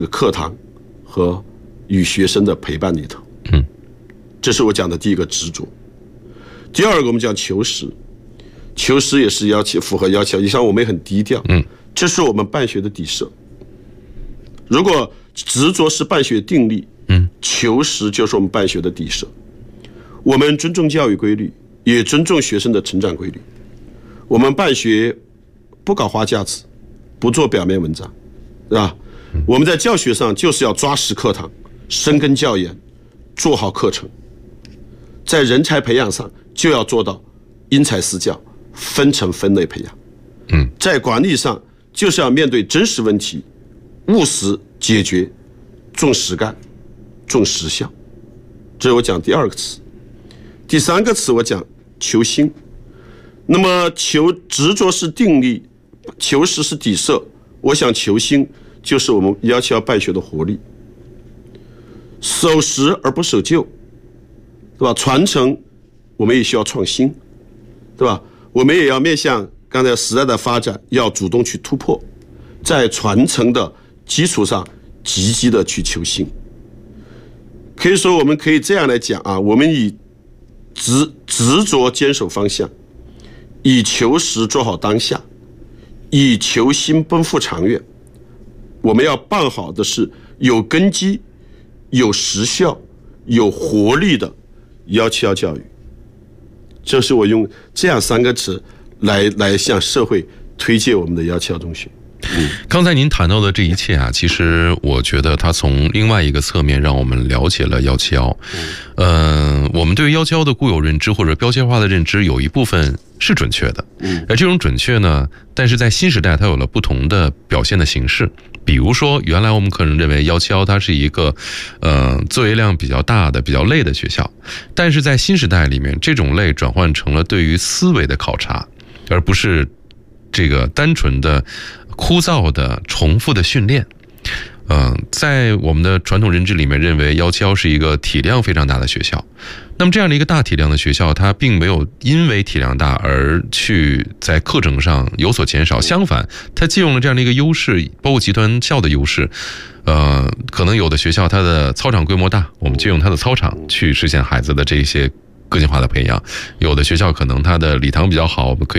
课堂和与学生的陪伴里头。这是我讲的第一个执着。第二个我们讲求实，求实也是要求符合要求，你像我们也很低调，这是我们办学的底色。如果执着是办学定力，求实就是我们办学的底色。我们尊重教育规律，也尊重学生的成长规律。我们办学不搞花架子，不做表面文章，是吧？我们在教学上就是要抓实课堂，深耕教研，做好课程。在人才培养上就要做到因材施教，分层分类培养。在管理上就是要面对真实问题，务实解决，重实干，重实效。这是我讲第二个词。第三个词我讲求新。那么求执着是定力，求实是底色，我想求新就是我们要求要办学的活力。守时而不守旧，对吧？传承我们也需要创新，对吧？我们也要面向刚才时代的发展，要主动去突破，在传承的基础上积极的去求新。可以说我们可以这样来讲啊，我们以执着坚守方向，以求实做好当下，以求新奔赴长远。我们要办好的是有根基、有实效、有活力的要求教育。这是我用这样3个词来向社会推荐我们的要求中学。 刚才您谈到的这一切啊，其实我觉得它从另外一个侧面让我们了解了幺七幺。我们对于幺七幺的固有认知或者标签化的认知，有一部分是准确的，而这种准确呢，但是在新时代它有了不同的表现的形式。比如说，原来我们可能认为幺七幺它是一个作业量比较大的、比较累的学校，但是在新时代里面，这种累转换成了对于思维的考察，而不是这个单纯的枯燥的重复的训练。在我们的传统认知里面，认为幺七幺是一个体量非常大的学校。那么这样的一个大体量的学校，它并没有因为体量大而去在课程上有所减少，相反，它借用了这样的一个优势，包括集团校的优势。可能有的学校它的操场规模大，我们借用它的操场去实现孩子的这些个性化的培养；有的学校可能它的礼堂比较好，我们可以